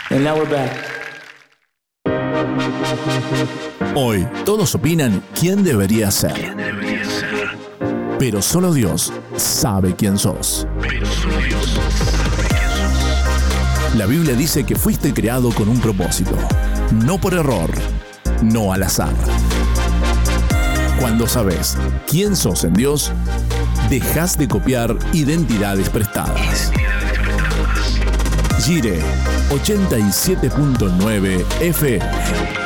And now we're back. Hoy todos opinan quién debería ser. Pero solo Dios sabe quién sos. La Biblia dice que fuiste creado con un propósito, no por error, no al azar. Cuando sabes quién sos en Dios, dejas de copiar identidades prestadas. Gire 87.9 FM.